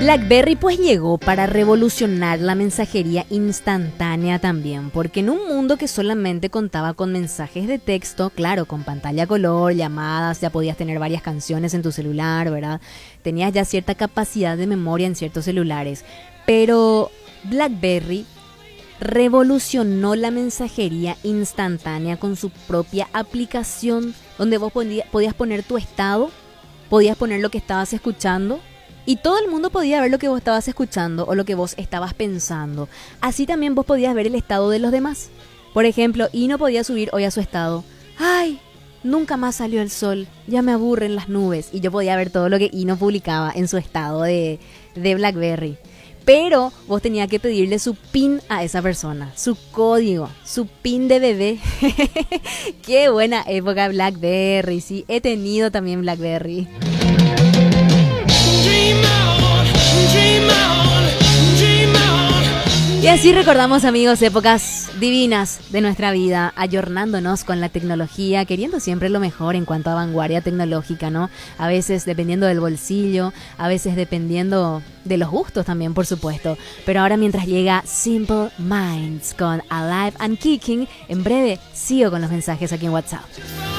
BlackBerry pues llegó para revolucionar la mensajería instantánea también, porque en un mundo que solamente contaba con mensajes de texto, claro, con pantalla color, llamadas, ya podías tener varias canciones en tu celular, ¿verdad? Tenías ya cierta capacidad de memoria en ciertos celulares, pero BlackBerry revolucionó la mensajería instantánea con su propia aplicación, donde vos podías poner tu estado, podías poner lo que estabas escuchando, y todo el mundo podía ver lo que vos estabas escuchando o lo que vos estabas pensando. Así también vos podías ver el estado de los demás. Por ejemplo, Ino podía subir hoy a su estado: ¡ay! Nunca más salió el sol, ya me aburren las nubes. Y yo podía ver todo lo que Ino publicaba en su estado de BlackBerry. Pero vos tenías que pedirle su PIN a esa persona, su código, su PIN de bebé. ¡Qué buena época BlackBerry! Sí, he tenido también BlackBerry. Y así recordamos, amigos, épocas divinas de nuestra vida, ayornándonos con la tecnología, queriendo siempre lo mejor en cuanto a vanguardia tecnológica, ¿no? A veces dependiendo del bolsillo, a veces dependiendo de los gustos también, por supuesto. Pero ahora, mientras llega Simple Minds con Alive and Kicking, en breve sigo con los mensajes aquí en WhatsApp.